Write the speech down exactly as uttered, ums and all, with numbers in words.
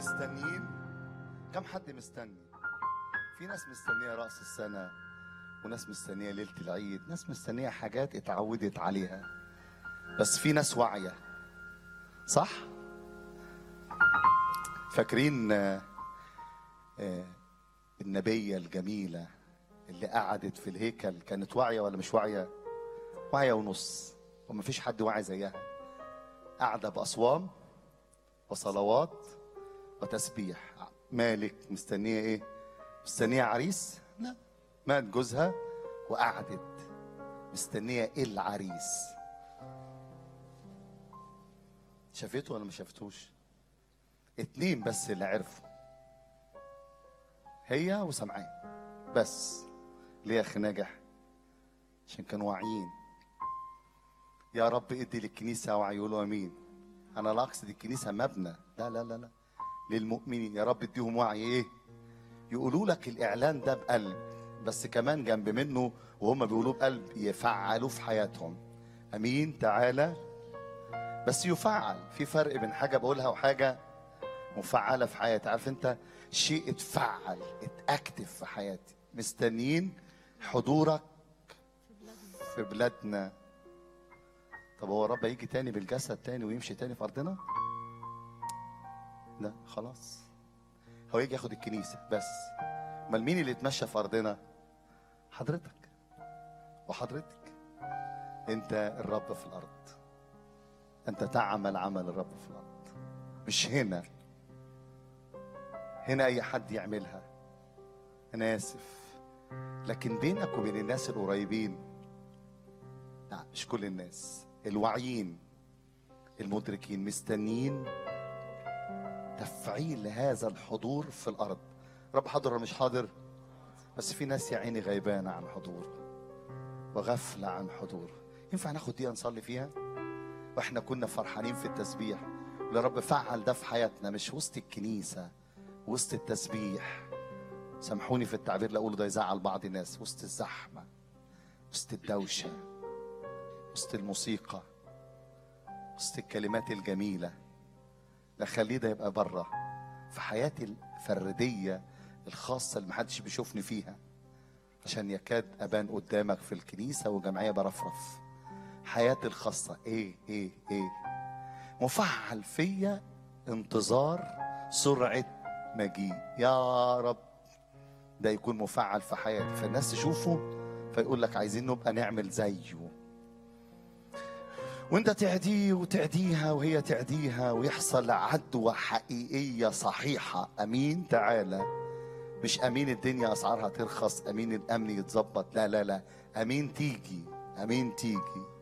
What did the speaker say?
مستنيين. كم حد مستني؟ في ناس مستنية رأس السنة، وناس مستنية ليلة العيد، ناس مستنية حاجات اتعودت عليها، بس في ناس واعية. صح؟ فاكرين آه، آه، النبية الجميلة اللي قعدت في الهيكل كانت واعية ولا مش واعية؟ واعية ونص، ومفيش حد واعي زيها. قاعدة بأصوام وصلوات وتسبيح. مالك مستنية ايه؟ مستنية عريس؟ لا، مات جوزها وقعدت مستنية ايه؟ العريس. شافته ولا ما شافتوش؟ اتنين بس اللي عرفوا، هي وسمعان بس. ليه يا اخي ناجح؟ عشان كانوا واعيين. يا رب ادي للكنيسه وعي، يقولوا امين. انا لا اقصد الكنيسه مبنى، لا لا لا لا، للمؤمنين. يا رب اديهم وعي ايه؟ يقولوا لك الاعلان ده بقلب، بس كمان جنب منه وهم بيقولوا بقلب يفعلوه في حياتهم. امين. تعالى بس يفعل. في فرق بين حاجه بقولها وحاجه مفعله في حياتي. عارف انت شيء اتفعل اتاكتف في حياتي. مستنيين حضورك في بلادنا. طب هو رب يجي تاني بالجسد تاني ويمشي تاني في ارضنا؟ لا خلاص، هو يجي ياخد الكنيسه بس. امال مين اللي اتمشى في ارضنا؟ حضرتك وحضرتك. انت الرب في الارض، انت تعمل عمل الرب في الارض، مش هنا. هنا اي حد يعملها، انا اسف، لكن بينك وبين الناس القريبين، لا مش كل الناس. الواعيين المدركين مستنيين تفعيل هذا الحضور في الارض. رب حاضر ولا مش حاضر؟ بس في ناس يا عيني غيبانه عن حضور وغفله عن حضور. ينفع ناخد دقيقه نصلي فيها واحنا كنا فرحانين في التسبيح؟ يا رب فعل ده في حياتنا، مش وسط الكنيسه وسط التسبيح. سامحوني في التعبير، لا اقوله ده يزعل بعض الناس. وسط الزحمه، وسط الدوشه، وسط الموسيقى، وسط الكلمات الجميله. لا، خليه ده يبقى بره في حياتي الفرديه الخاصه اللي محدش بيشوفني فيها، عشان يكاد ابان قدامك في الكنيسه وجمعيه برفرف. حياتي الخاصه ايه ايه ايه مفعل فيا انتظار سرعه مجيء. يا رب ده يكون مفعل في حياتي، فالناس تشوفه فيقول لك عايزين نبقى نعمل زيه. وانت تعديه وتعديها وهي تعديها، ويحصل عدوى حقيقية صحيحة. امين. تعالى. مش امين الدنيا اسعارها ترخص، امين الامن يتظبط، لا لا لا، امين تيجي، امين تيجي.